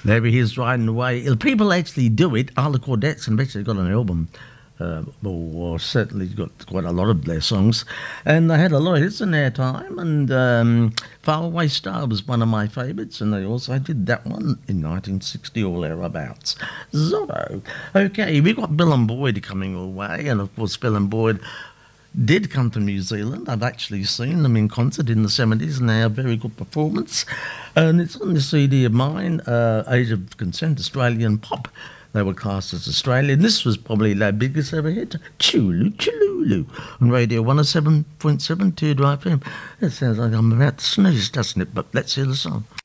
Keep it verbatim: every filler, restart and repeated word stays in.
There he is riding away. People actually do it. Arla Cordettes and actually got an album. Uh, or certainly got quite a lot of their songs, and they had a lot of hits in their time. And um, "Faraway Star" was one of my favourites, and they also did that one in nineteen sixty or thereabouts. Zorro. Okay, we've got Bill and Boyd coming away, and of course Bill and Boyd did come to New Zealand. I've actually seen them in concert in the seventies, and they have very good performance. And it's on the C D of mine, uh, Age of Consent, Australian Pop. They were classed as Australian. This was probably their biggest ever hit, Chulu Chululu, on Radio one oh seven point seven Teardrop F M. It sounds like I'm about to sneeze, doesn't it? But let's hear the song.